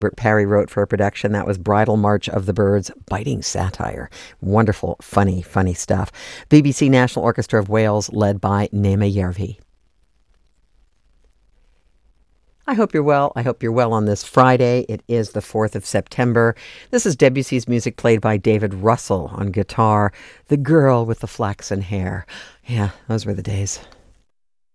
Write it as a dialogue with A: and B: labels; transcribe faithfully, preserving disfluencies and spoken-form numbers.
A: Bert Parry wrote for a production. That was Bridal March of the Birds, biting satire. Wonderful, funny, funny stuff. B B C National Orchestra of Wales, led by Nema Järvi. I hope you're well. I hope you're well on this Friday. It is the fourth of September. This is Debussy's music played by David Russell on guitar. The Girl with the Flaxen Hair. Yeah, those were the days.